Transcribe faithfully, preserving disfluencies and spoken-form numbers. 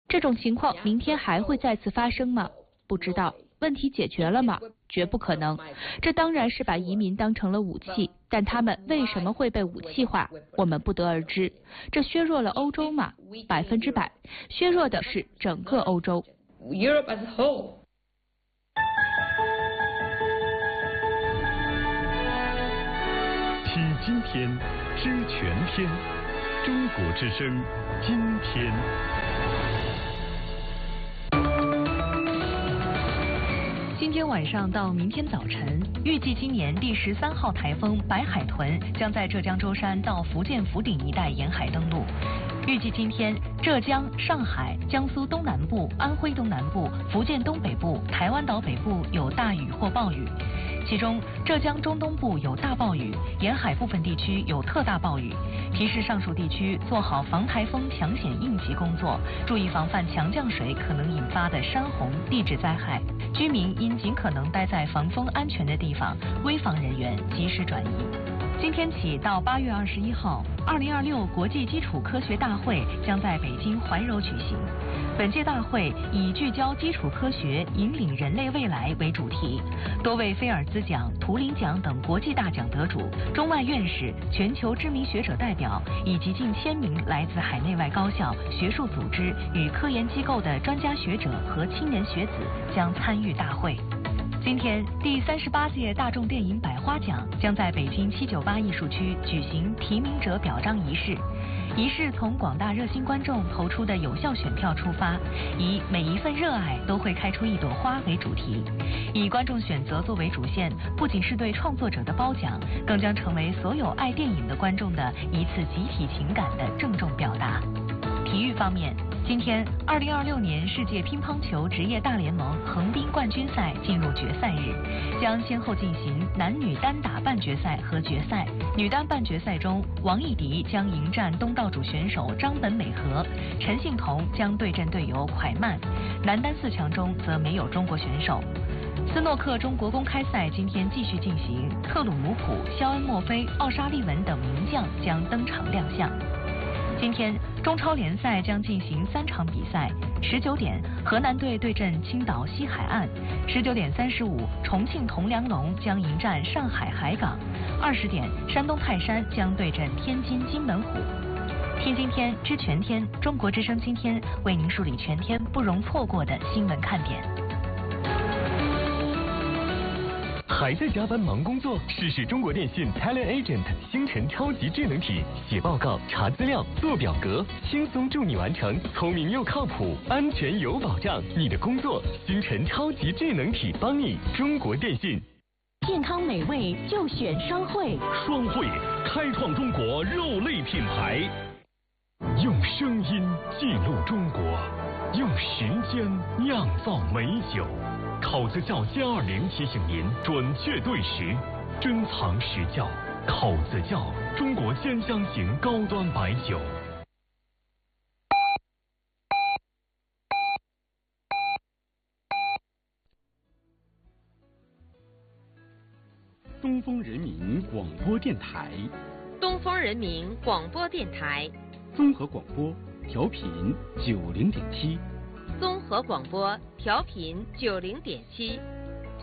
这种情况明天还会再次发生吗？不知道。问题解决了吗？绝不可能。这当然是把移民当成了武器，但他们为什么会被武器化？我们不得而知。这削弱了欧洲吗？百分之百，削弱的是整个欧洲。 Europe as a whole. 听今天，知全天。中国之声，今天。 今天晚上到明天早晨，预计今年第十三号台风白海豚将在浙江舟山到福建福鼎一带沿海登陆。预计今天，浙江、上海、江苏东南部、安徽东南部、福建东北部、台湾岛北部有大雨或暴雨，其中浙江中东部有大暴雨，沿海部分地区有特大暴雨。提示上述地区做好防台风抢险应急工作，注意防范强降水可能引发的山洪、地质灾害。居民应尽可能待在防风安全的地方，危防人员及时转移。今天起到八月二十一号，二零二六国际基础科学大会将在北京怀柔举行。本届大会以聚焦基础科学，引领人类未来为主题，多位菲尔兹奖、图灵奖等国际大奖得主、中外院士、全球知名学者代表以及近千名来自海内外高校、学术组织与科研机构的专家学者和青年学子将参与大会。今天，第三十八届大众电影百花奖将在北京七九八艺术区举行提名者表彰仪式。仪式从广大热心观众投出的有效选票出发，以每一份热爱都会开出一朵花为主题，以观众选择作为主线，不仅是对创作者的褒奖，更将成为所有爱电影的观众的一次集体情感的郑重表达。体育方面，今天二零二六年世界乒乓球职业大联盟横滨冠军赛进入决赛日，将先后进行男女单打半决赛和决赛。女单半决赛中，王艺迪将迎战东道主选手张本美和，陈幸同将对阵队友蒯曼。男单四强中则没有中国选手。斯诺克中国公开赛今天继续进行，特鲁姆普、肖恩·墨菲、奥沙利文等名将将登场亮相。今天中超联赛将进行三场比赛，十九点河南队对阵青岛西海岸，十九点三十五重庆铜梁龙将迎战上海海港，二十点山东泰山将对阵天津津门虎。听今天知全天，中国之声今天为您梳理全天不容错过的新闻看点。 还在加班忙工作？试试中国电信 Talent Agent 星辰超级智能体，写报告、查资料、做表格，轻松助你完成，聪明又靠谱，安全有保障。你的工作，星辰超级智能体帮你。中国电信。 健康美味就选双汇。 双汇开创中国肉类品牌， 用声音记录中国，用时间酿造美酒。口子窖歼二零提醒您准确对时，珍藏实窖。口子窖，中国鲜香型高端白酒。 东风人民广播电台， 东风人民广播电台， 综合广播，调频九零点七。 综合广播调频九零点七。